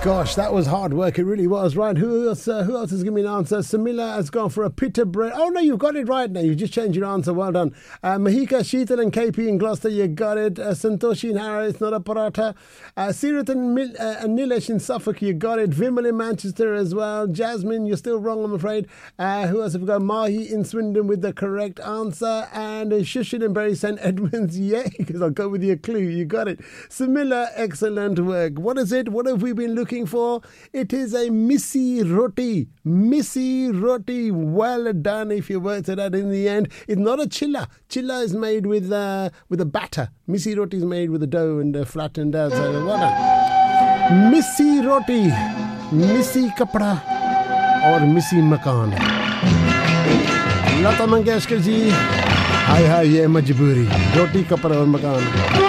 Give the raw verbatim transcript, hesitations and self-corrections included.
Gosh, that was hard work. It really was. Right, who else uh, Who else has given me an answer? Samila has gone for a pita bread. Oh, no, you've got it right now. You've just changed your answer. Well done. Uh, Mahika, Sheetal and K P in Gloucester, you got it. Uh, Santoshi in Harrow, it's not a paratha. Uh, Sirat and, Mil- uh, and Nilesh in Suffolk, you got it. Vimal in Manchester as well. Jasmine, you're still wrong, I'm afraid. Uh, who else have we got? Mahi in Swindon with the correct answer. And uh, Shushin in Bury St Edmunds, yay, because I'll go with your clue. You got it. Samila, excellent work. What is it? What have we been looking for? It is a missy roti. Missy roti. Well done if you worked it out in the end. It's not a chilla. Chilla is made with uh, with a batter. Missy roti is made with a dough and uh, flattened out. So well done. Missy roti. Missy kapda or missy makan. Lata Mangeshkar ji. Hi hi ye majboori. Roti kapda aur makan.